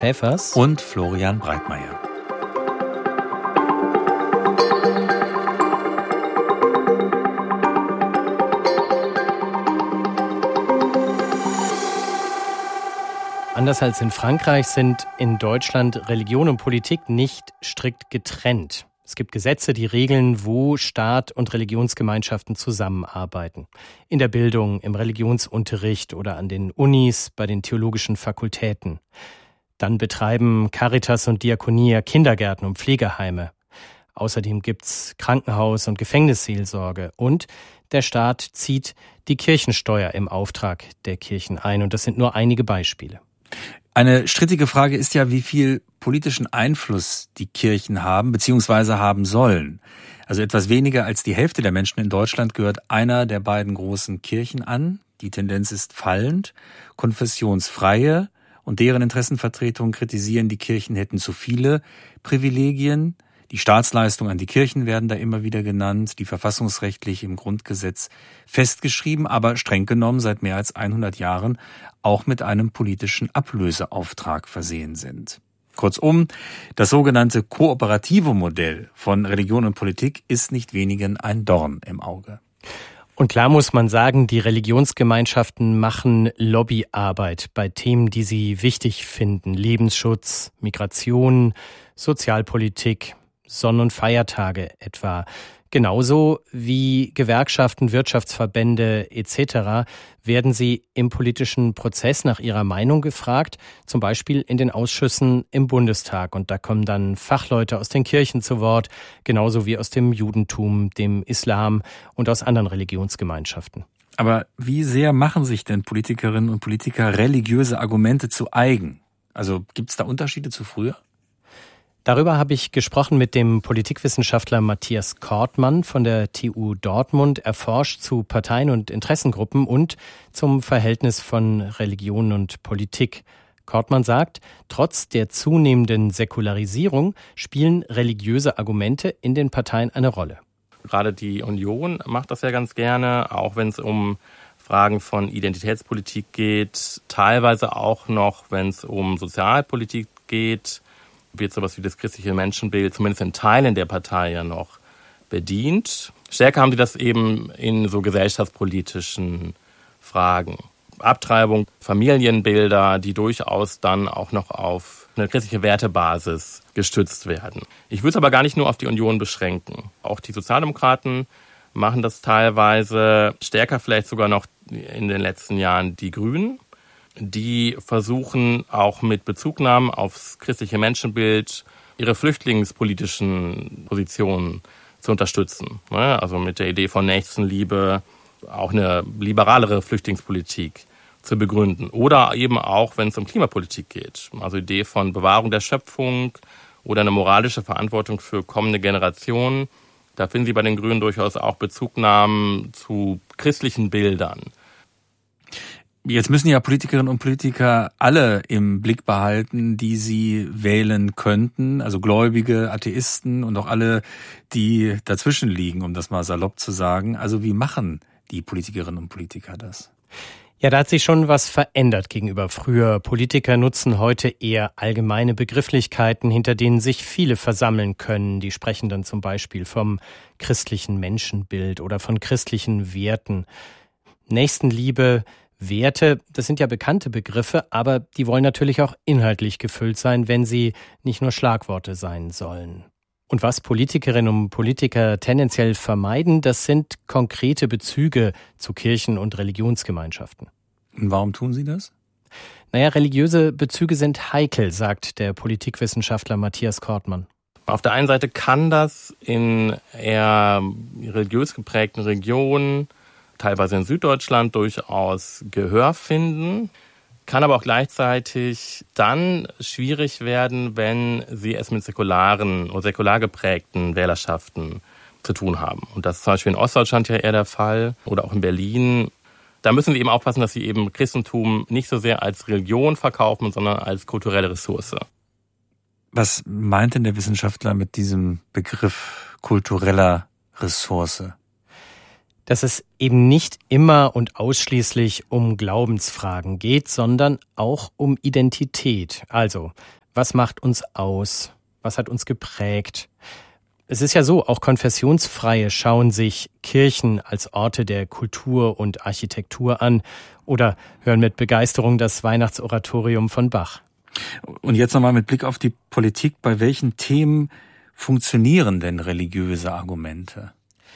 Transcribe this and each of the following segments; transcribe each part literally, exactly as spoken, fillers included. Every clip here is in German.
Schäfers und Florian Breitmeier. Anders als in Frankreich sind in Deutschland Religion und Politik nicht strikt getrennt. Es gibt Gesetze, die regeln, wo Staat und Religionsgemeinschaften zusammenarbeiten. In der Bildung, im Religionsunterricht oder an den Unis, bei den theologischen Fakultäten. Dann betreiben Caritas und Diakonia Kindergärten und Pflegeheime. Außerdem gibt's Krankenhaus- und Gefängnisseelsorge. Und der Staat zieht die Kirchensteuer im Auftrag der Kirchen ein. Und das sind nur einige Beispiele. Eine strittige Frage ist ja, wie viel politischen Einfluss die Kirchen haben bzw. haben sollen. Also etwas weniger als die Hälfte der Menschen in Deutschland gehört einer der beiden großen Kirchen an. Die Tendenz ist fallend. Konfessionsfreie und deren Interessenvertretungen kritisieren, die Kirchen hätten zu viele Privilegien. Die Staatsleistungen an die Kirchen werden da immer wieder genannt, die verfassungsrechtlich im Grundgesetz festgeschrieben, aber streng genommen seit mehr als hundert Jahren auch mit einem politischen Ablöseauftrag versehen sind. Kurzum, das sogenannte kooperative Modell von Religion und Politik ist nicht wenigen ein Dorn im Auge. Und klar muss man sagen, die Religionsgemeinschaften machen Lobbyarbeit bei Themen, die sie wichtig finden. Lebensschutz, Migration, Sozialpolitik, Sonn- und Feiertage etwa. Genauso wie Gewerkschaften, Wirtschaftsverbände et cetera werden sie im politischen Prozess nach ihrer Meinung gefragt, zum Beispiel in den Ausschüssen im Bundestag. Und da kommen dann Fachleute aus den Kirchen zu Wort, genauso wie aus dem Judentum, dem Islam und aus anderen Religionsgemeinschaften. Aber wie sehr machen sich denn Politikerinnen und Politiker religiöse Argumente zu eigen? Also gibt es da Unterschiede zu früher? Darüber habe ich gesprochen mit dem Politikwissenschaftler Matthias Kortmann von der T U Dortmund. Er forscht zu Parteien und Interessengruppen und zum Verhältnis von Religion und Politik. Kortmann sagt, trotz der zunehmenden Säkularisierung spielen religiöse Argumente in den Parteien eine Rolle. Gerade die Union macht das ja ganz gerne, auch wenn es um Fragen von Identitätspolitik geht, teilweise auch noch, wenn es um Sozialpolitik geht, wird sowas wie das christliche Menschenbild zumindest in Teilen der Partei ja noch bedient. Stärker haben die das eben in so gesellschaftspolitischen Fragen. Abtreibung, Familienbilder, die durchaus dann auch noch auf eine christliche Wertebasis gestützt werden. Ich würde es aber gar nicht nur auf die Union beschränken. Auch die Sozialdemokraten machen das teilweise, stärker vielleicht sogar noch in den letzten Jahren die Grünen. Die versuchen auch mit Bezugnahmen aufs christliche Menschenbild ihre flüchtlingspolitischen Positionen zu unterstützen. Also mit der Idee von Nächstenliebe auch eine liberalere Flüchtlingspolitik zu begründen. Oder eben auch, wenn es um Klimapolitik geht. Also Idee von Bewahrung der Schöpfung oder eine moralische Verantwortung für kommende Generationen. Da finden Sie bei den Grünen durchaus auch Bezugnahmen zu christlichen Bildern. Jetzt müssen ja Politikerinnen und Politiker alle im Blick behalten, die sie wählen könnten, also Gläubige, Atheisten und auch alle, die dazwischen liegen, um das mal salopp zu sagen. Also wie machen die Politikerinnen und Politiker das? Ja, da hat sich schon was verändert gegenüber früher. Politiker nutzen heute eher allgemeine Begrifflichkeiten, hinter denen sich viele versammeln können. Die sprechen dann zum Beispiel vom christlichen Menschenbild oder von christlichen Werten. Nächstenliebe, Werte, das sind ja bekannte Begriffe, aber die wollen natürlich auch inhaltlich gefüllt sein, wenn sie nicht nur Schlagworte sein sollen. Und was Politikerinnen und Politiker tendenziell vermeiden, das sind konkrete Bezüge zu Kirchen und Religionsgemeinschaften. Und warum tun sie das? Naja, religiöse Bezüge sind heikel, sagt der Politikwissenschaftler Matthias Kortmann. Auf der einen Seite kann das in eher religiös geprägten Regionen, teilweise in Süddeutschland, durchaus Gehör finden, kann aber auch gleichzeitig dann schwierig werden, wenn sie es mit säkularen oder säkular geprägten Wählerschaften zu tun haben. Und das ist zum Beispiel in Ostdeutschland ja eher der Fall oder auch in Berlin. Da müssen sie eben aufpassen, dass sie eben Christentum nicht so sehr als Religion verkaufen, sondern als kulturelle Ressource. Was meint denn der Wissenschaftler mit diesem Begriff kultureller Ressource? Dass es eben nicht immer und ausschließlich um Glaubensfragen geht, sondern auch um Identität. Also, was macht uns aus? Was hat uns geprägt? Es ist ja so, auch Konfessionsfreie schauen sich Kirchen als Orte der Kultur und Architektur an oder hören mit Begeisterung das Weihnachtsoratorium von Bach. Und jetzt nochmal mit Blick auf die Politik. Bei welchen Themen funktionieren denn religiöse Argumente?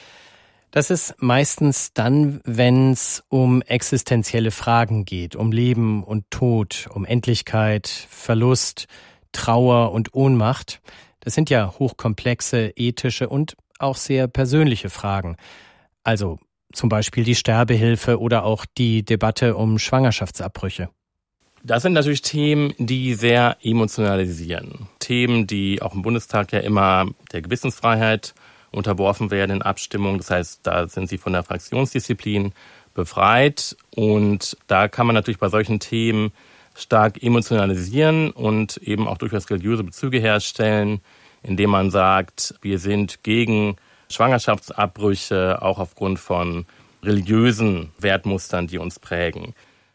Das ist meistens dann, wenn es um existenzielle Fragen geht, um Leben und Tod, um Endlichkeit, Verlust, Trauer und Ohnmacht. Das sind ja hochkomplexe, ethische und auch sehr persönliche Fragen. Also zum Beispiel die Sterbehilfe oder auch die Debatte um Schwangerschaftsabbrüche. Das sind natürlich Themen, die sehr emotionalisieren. Themen, die auch im Bundestag ja immer der Gewissensfreiheit unterworfen werden in Abstimmungen. Das heißt, da sind sie von der Fraktionsdisziplin befreit. Und da kann man natürlich bei solchen Themen stark emotionalisieren und eben auch durchaus religiöse Bezüge herstellen, indem man sagt, wir sind gegen Schwangerschaftsabbrüche, auch aufgrund von religiösen Wertmustern, die uns prägen.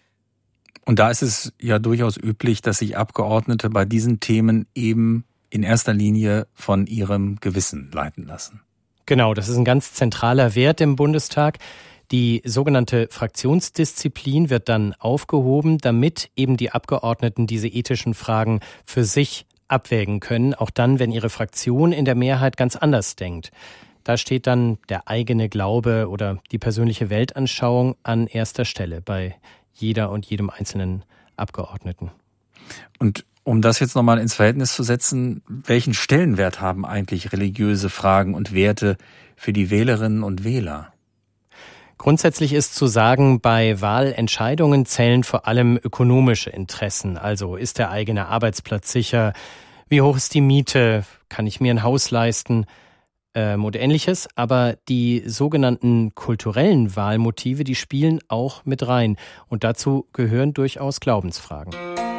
Und da ist es ja durchaus üblich, dass sich Abgeordnete bei diesen Themen eben in erster Linie von ihrem Gewissen leiten lassen. Genau, das ist ein ganz zentraler Wert im Bundestag. Die sogenannte Fraktionsdisziplin wird dann aufgehoben, damit eben die Abgeordneten diese ethischen Fragen für sich abwägen können, auch dann, wenn ihre Fraktion in der Mehrheit ganz anders denkt. Da steht dann der eigene Glaube oder die persönliche Weltanschauung an erster Stelle bei jeder und jedem einzelnen Abgeordneten. Und um das jetzt nochmal ins Verhältnis zu setzen, welchen Stellenwert haben eigentlich religiöse Fragen und Werte für die Wählerinnen und Wähler? Grundsätzlich ist zu sagen, bei Wahlentscheidungen zählen vor allem ökonomische Interessen. Also ist der eigene Arbeitsplatz sicher? Wie hoch ist die Miete? Kann ich mir ein Haus leisten? Ähm, und ähnliches. Aber die sogenannten kulturellen Wahlmotive, die spielen auch mit rein. Und dazu gehören durchaus Glaubensfragen.